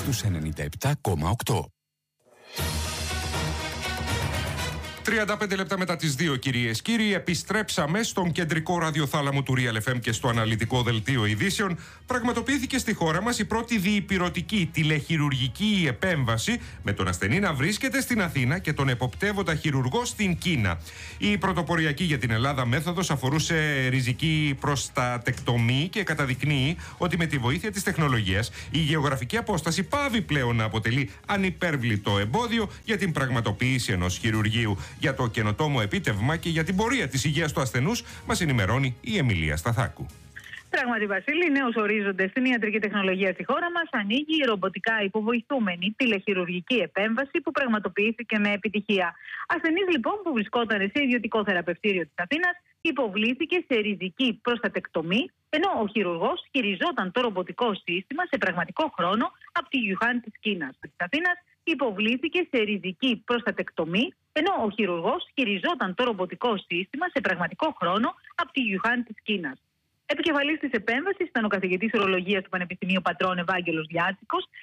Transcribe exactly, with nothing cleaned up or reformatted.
στους ενενήντα επτά κόμμα οκτώ. τριάντα πέντε λεπτά μετά τις δύο, κυρίες κύριοι, επιστρέψαμε στον κεντρικό ραδιοθάλαμο του Real εφ εμ και στο αναλυτικό δελτίο ειδήσεων. Πραγματοποιήθηκε στη χώρα μας η πρώτη διυπηρωτική τηλεχειρουργική επέμβαση, με τον ασθενή να βρίσκεται στην Αθήνα και τον εποπτεύοντα χειρουργό στην Κίνα. Η πρωτοποριακή για την Ελλάδα μέθοδος αφορούσε ριζική προστατεκτομή και καταδεικνύει ότι με τη βοήθεια της τεχνολογίας η γεωγραφική απόσταση πάβει πλέον να αποτελεί ανυπέρβλητο εμπόδιο για την πραγματοποίηση ενός χειρουργείου. Για το καινοτόμο επίτευγμα και για την πορεία της υγείας του ασθενούς μας ενημερώνει η Εμιλία Σταθάκου. Πράγματι, Βασίλη, νέους ορίζοντες στην ιατρική τεχνολογία στη χώρα μας ανοίγει η ρομποτικά υποβοηθούμενη τηλεχειρουργική επέμβαση που πραγματοποιήθηκε με επιτυχία. Ασθενής λοιπόν που βρισκόταν σε ιδιωτικό θεραπευτήριο της Αθήνας υποβλήθηκε σε ριζική προστατεκτομή, ενώ ο χειρουργός χειριζόταν το ρομποτικό σύστημα σε πραγματικό χρόνο από τη Γιουχάν της Κίνας. Της Αθήνας υποβλήθηκε σε ριζική προστατεκτομή, ενώ ο χειρουργός χειριζόταν το ρομποτικό σύστημα σε πραγματικό χρόνο από τη Γιουχάν της Κίνας. Επικεφαλής της επέμβασης ήταν ο καθηγητής ουρολογίας του Πανεπιστημίου Πατρών Ευάγγελος Λιάτσικος,